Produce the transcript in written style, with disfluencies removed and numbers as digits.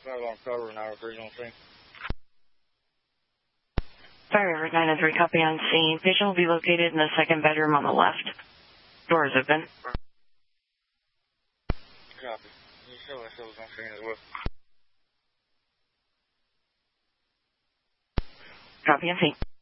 Not on cover, 903 on scene. Fire River 903, copy on scene. Patient will be located in the second bedroom on the left. Door is open. Copy. You show us on scene as well. Copy on scene.